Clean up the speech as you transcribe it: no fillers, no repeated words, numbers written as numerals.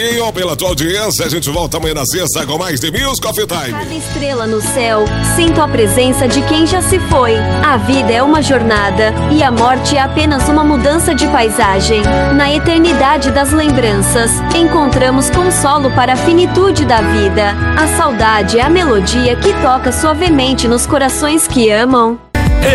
Pela tua audiência, a gente volta amanhã na sexta com mais de Mills Coffee Time. Cada estrela no céu, sinto a presença de quem já se foi. A vida é uma jornada e a morte é apenas uma mudança de paisagem. Na eternidade das lembranças, encontramos consolo para a finitude da vida. A saudade é a melodia que toca suavemente nos corações que amam.